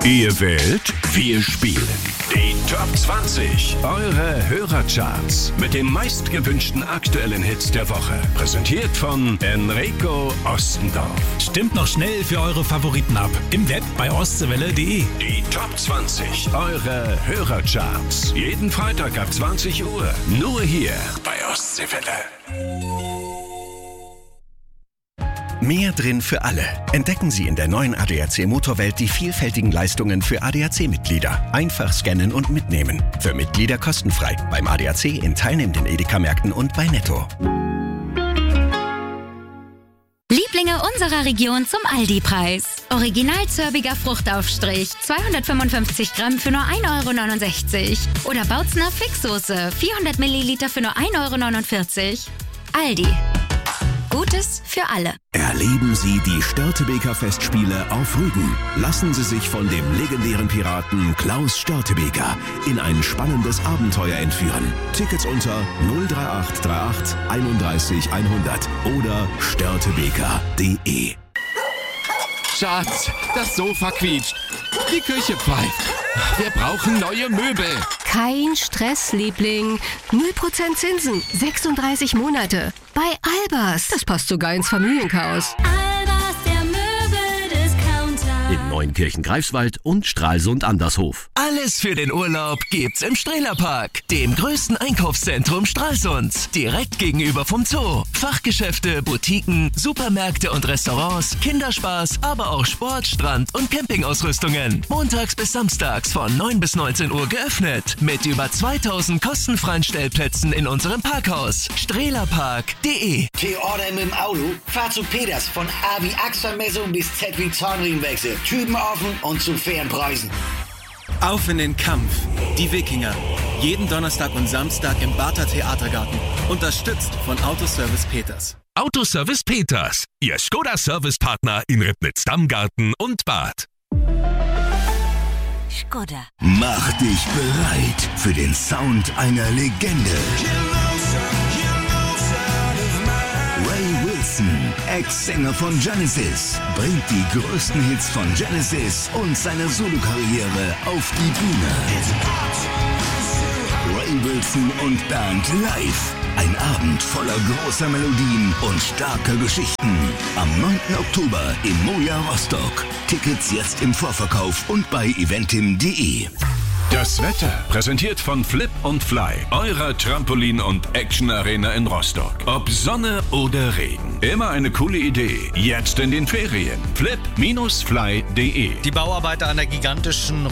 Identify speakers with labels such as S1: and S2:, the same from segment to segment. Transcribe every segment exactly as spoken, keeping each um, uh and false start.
S1: Ihr wählt, wir spielen. Die Top zwanzig, eure Hörercharts mit den meistgewünschten aktuellen Hits der Woche. Präsentiert von Enrico Ostendorf.
S2: Stimmt noch schnell für eure Favoriten ab. Im Web bei ostseewelle punkt de.
S1: Die Top zwanzig, eure Hörercharts. Jeden Freitag ab zwanzig Uhr. Nur hier bei Ostseewelle.
S3: Mehr drin für alle. Entdecken Sie in der neuen A D A C Motorwelt die vielfältigen Leistungen für A D A C-Mitglieder. Einfach scannen und mitnehmen. Für Mitglieder kostenfrei. Beim A D A C in teilnehmenden Edeka-Märkten und bei Netto.
S4: Lieblinge unserer Region zum Aldi-Preis. Original Zörbiger Fruchtaufstrich, zweihundertfünfundfünfzig Gramm für nur ein Euro neunundsechzig. Oder Bautzner Fixsoße, vierhundert Milliliter für nur ein Euro neunundvierzig. Aldi. Gutes für alle.
S3: Erleben Sie die Störtebeker Festspiele auf Rügen. Lassen Sie sich von dem legendären Piraten Klaus Störtebeker in ein spannendes Abenteuer entführen. Tickets unter null drei acht drei acht einunddreißig hundert oder störtebeker punkt de.
S5: Schatz, das Sofa quietscht. Die Küche pfeift. Wir brauchen neue Möbel.
S6: Kein Stress, Liebling. null Prozent Zinsen, sechsunddreißig Monate. Bei Albers. Das passt sogar ins Familienchaos.
S7: Albers, der Möbeldiscounter.
S8: In Neunkirchen-Greifswald und Stralsund-Andershof.
S9: Alles für den Urlaub gibt's im Strehlerpark, dem größten Einkaufszentrum Stralsunds. Direkt gegenüber vom Zoo. Fachgeschäfte, Boutiquen, Supermärkte und Restaurants, Kinderspaß, aber auch Sport, Strand- und Campingausrüstungen. Montags bis samstags von neun bis neunzehn Uhr geöffnet. Mit über zweitausend kostenfreien Stellplätzen in unserem Parkhaus. strehlerpark punkt de.
S10: T-Order mit dem Auto? Fahr zu Peters. Von A wie Achsermessung bis Z wie Zahnriemenwechsel. Typen offen und zu fairen Preisen.
S11: Auf in den Kampf. Die Wikinger. Jeden Donnerstag und Samstag im Barther Theatergarten. Unterstützt von Autoservice Peters.
S1: Autoservice Peters, Ihr Skoda-Servicepartner in Ribnitz-Dammgarten und Bad.
S4: Skoda.
S12: Mach dich bereit für den Sound einer Legende. Ray Wilson, Ex-Sänger von Genesis, bringt die größten Hits von Genesis und seine Solokarriere auf die Bühne. Ray Wilson und Band live. Ein Abend voller großer Melodien und starker Geschichten. Am neunten Oktober im Moja Rostock. Tickets jetzt im Vorverkauf und bei eventim punkt de.
S1: Das Wetter präsentiert von Flip und Fly, eurer Trampolin- und Action-Arena in Rostock. Ob Sonne oder Regen, immer eine coole Idee. Jetzt in den Ferien. flip Bindestrich fly punkt de.
S13: Die Bauarbeiter an der gigantischen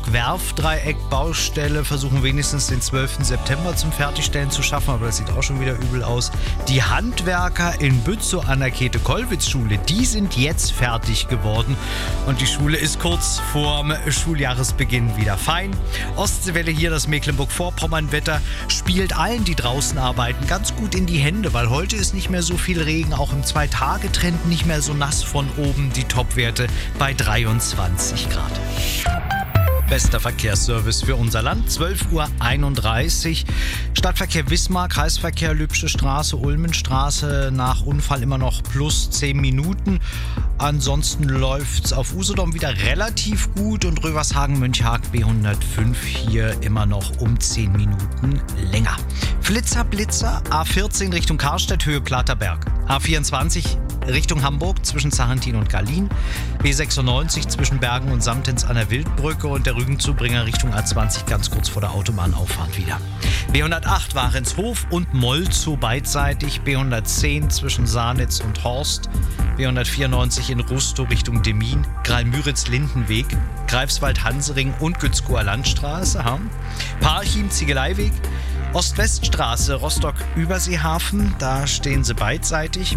S13: Rostock-Werfdreieck-Baustelle versuchen wenigstens den zwölften September zum Fertigstellen zu schaffen, aber das sieht auch schon wieder übel aus. Die Handwerker in Bützow an der Käthe-Kollwitz-Schule, die sind jetzt fertig geworden und die Schule ist kurz vorm Schuljahresbeginn wieder fein. Ostseewelle hier, das Mecklenburg-Vorpommern-Wetter spielt allen, die draußen arbeiten, ganz gut in die Hände, weil heute ist nicht mehr so viel Regen, auch im Zwei-Tage-Trend nicht mehr so nass von oben, die Topwerte bei dreiundzwanzig Grad. Bester Verkehrsservice für unser Land, zwölf Uhr einunddreißig. Stadtverkehr Wismar, Kreisverkehr Lübsche Straße, Ulmenstraße, nach Unfall immer noch plus zehn Minuten. Ansonsten läuft's auf Usedom wieder relativ gut und Rövershagen-Mönchhagen B hundertfünf hier immer noch um zehn Minuten länger. Flitzer, Blitzer, A vierzehn Richtung Karstedt, Höhe Platterberg. A vierundzwanzig Richtung Hamburg zwischen Zarentin und Garlin. B sechsundneunzig zwischen Bergen und Samtens an der Wildbrücke und der Rügenzubringer Richtung A zwanzig ganz kurz vor der Autobahnauffahrt wieder. B hundertacht Warenshof und Molzow beidseitig. B hundertzehn zwischen Saarnitz und Horst. B hundertvierundneunzig in Rustow Richtung Demmin. Graal-Müritz-Lindenweg. Greifswald-Hansering und Gützkower Landstraße. Parchim Ziegeleiweg. Ost-West-Straße Rostock-Überseehafen. Da stehen sie beidseitig.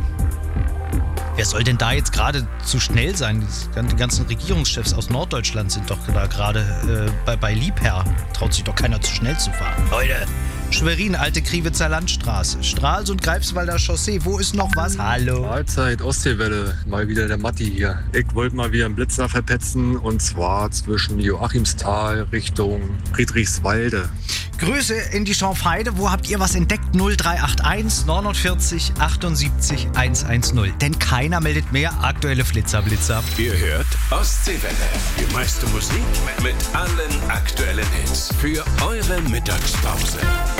S13: Wer soll denn da jetzt gerade zu schnell sein? Die ganzen Regierungschefs aus Norddeutschland sind doch da gerade äh, bei, bei Liebherr. Traut sich doch keiner zu schnell zu fahren.
S10: Leute,
S13: Schwerin, Alte Kriwitzer Landstraße. Stralsund, Greifswalder Chaussee. Wo ist noch was? Hallo.
S14: Mahlzeit, Ostseewelle. Mal wieder der Matti hier. Ich wollte mal wieder einen Blitzer verpetzen und zwar zwischen Joachimsthal Richtung Friedrichswalde.
S13: Grüße in die Schorfheide. Wo habt ihr was entdeckt? null drei acht eins neunundvierzig achtundsiebzig hundertzehn. Denn keiner meldet mehr. Aktuelle Flitzer-Blitzer.
S1: Ihr hört Ostseewelle. Die meiste Musik mit allen aktuellen Hits für eure Mittagspause.